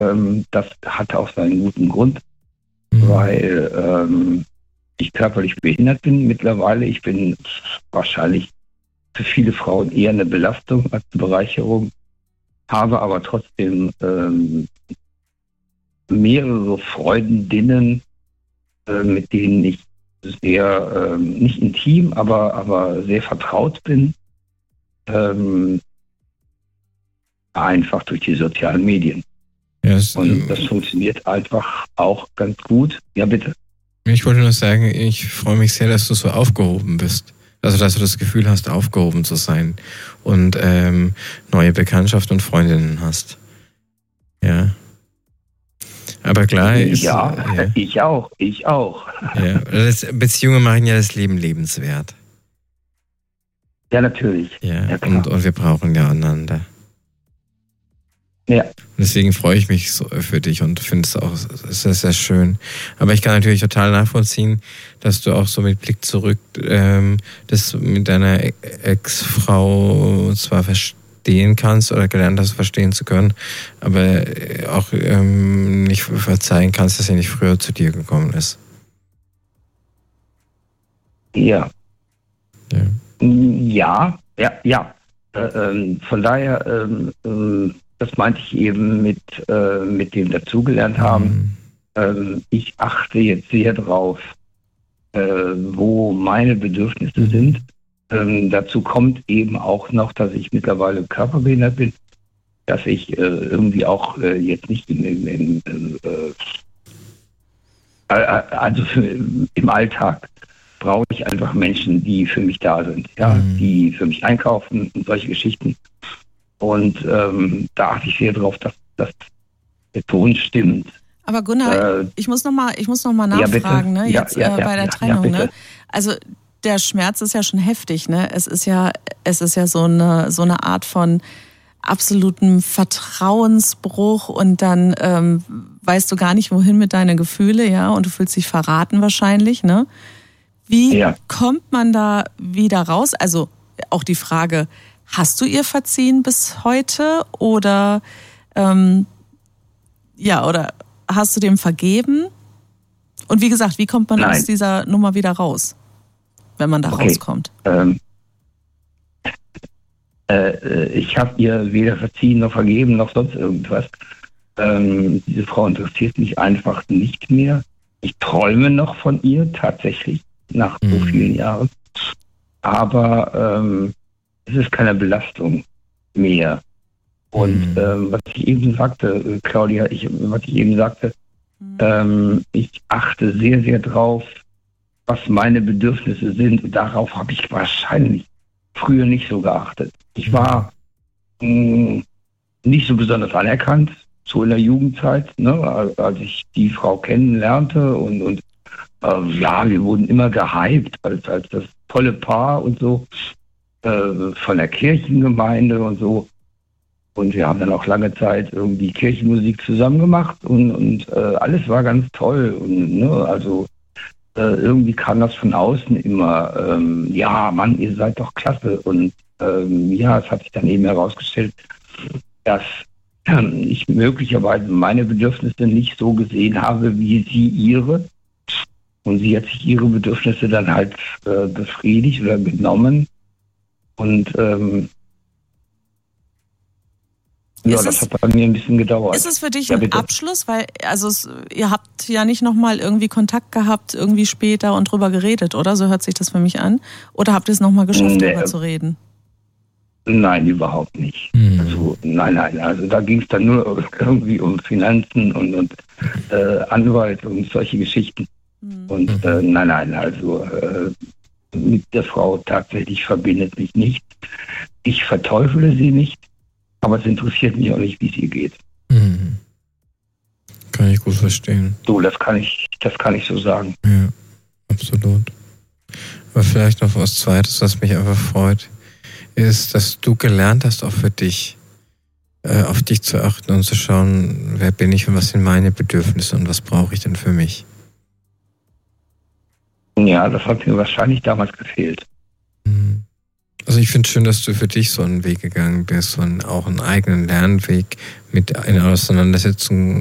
das hatte auch seinen guten Grund, weil ich körperlich behindert bin mittlerweile. Ich bin wahrscheinlich für viele Frauen eher eine Belastung als eine Bereicherung, habe aber trotzdem mehrere Freundinnen, mit denen ich sehr, nicht intim, aber sehr vertraut bin. Einfach durch die sozialen Medien. Ja, und das funktioniert einfach auch ganz gut. Ja, bitte. Ich wollte nur sagen, ich freue mich sehr, dass du so aufgehoben bist. Also, dass du das Gefühl hast, aufgehoben zu sein und neue Bekanntschaften und Freundinnen hast. Ja. Aber klar ist... Ja, ich auch. Ja, Beziehungen machen ja das Leben lebenswert. Ja, natürlich. Ja, und wir brauchen ja einander. Ja. Deswegen freue ich mich so für dich und finde es auch sehr, sehr schön. Aber ich kann natürlich total nachvollziehen, dass du auch so mit Blick zurück das mit deiner Ex-Frau zwar verstehen kannst oder gelernt hast, verstehen zu können, aber auch nicht verzeihen kannst, dass sie nicht früher zu dir gekommen ist. Ja. Ja. Von daher, das meinte ich eben mit dem dazugelernt haben. Ich achte jetzt sehr drauf, wo meine Bedürfnisse sind. Dazu kommt eben auch noch, dass ich mittlerweile körperbehindert bin, dass ich irgendwie auch jetzt nicht im Alltag brauche ich einfach Menschen, die für mich da sind, die für mich einkaufen und solche Geschichten. Und da achte ich sehr drauf, dass der Ton stimmt. Aber Gunnar, ich muss noch mal nachfragen, ja, ne? Jetzt bei der Trennung, ne? Also der Schmerz ist ja schon heftig, ne? Es ist ja so eine Art von absolutem Vertrauensbruch und dann weißt du gar nicht, wohin mit deinen Gefühlen, ja? Und du fühlst dich verraten wahrscheinlich, ne? Wie kommt man da wieder raus? Also auch die Frage, hast du ihr verziehen bis heute oder oder hast du dem vergeben? Und wie gesagt, wie kommt man aus dieser Nummer wieder raus, wenn man da rauskommt? Ich habe ihr weder verziehen noch vergeben noch sonst irgendwas. Diese Frau interessiert mich einfach nicht mehr. Ich träume noch von ihr tatsächlich nach so vielen Jahren. Aber es ist keine Belastung mehr. Und was ich eben sagte, Claudia, ich achte sehr, sehr drauf, was meine Bedürfnisse sind. Und darauf habe ich wahrscheinlich früher nicht so geachtet. Ich war nicht so besonders anerkannt, so in der Jugendzeit, ne, als ich die Frau kennenlernte. Und wir wurden immer gehypt als das tolle Paar und so. Von der Kirchengemeinde und so. Und wir haben dann auch lange Zeit irgendwie Kirchenmusik zusammen gemacht und alles war ganz toll. Und irgendwie kam das von außen immer, Mann, ihr seid doch klasse. Und es hat sich dann eben herausgestellt, dass ich möglicherweise meine Bedürfnisse nicht so gesehen habe, wie sie ihre. Und sie hat sich ihre Bedürfnisse dann halt befriedigt oder genommen. Und das hat bei mir ein bisschen gedauert. Ist es für dich ein Abschluss? Weil, ihr habt ja nicht nochmal irgendwie Kontakt gehabt, irgendwie später und drüber geredet, oder? So hört sich das für mich an. Oder habt ihr es nochmal geschafft, drüber zu reden? Nein, überhaupt nicht. Also, nein. Also da ging es dann nur irgendwie um Finanzen und Anwalt und solche Geschichten. Und mit der Frau tatsächlich verbindet mich nicht. Ich verteufele sie nicht, aber es interessiert mich auch nicht, wie es ihr geht. Kann ich gut verstehen. So, das kann ich so sagen. Ja, absolut. Aber vielleicht noch was Zweites, was mich einfach freut, ist, dass du gelernt hast, auch für dich, auf dich zu achten und zu schauen, wer bin ich und was sind meine Bedürfnisse und was brauche ich denn für mich. Ja, das hat mir wahrscheinlich damals gefehlt. Also ich finde es schön, dass du für dich so einen Weg gegangen bist und auch einen eigenen Lernweg mit einer Auseinandersetzung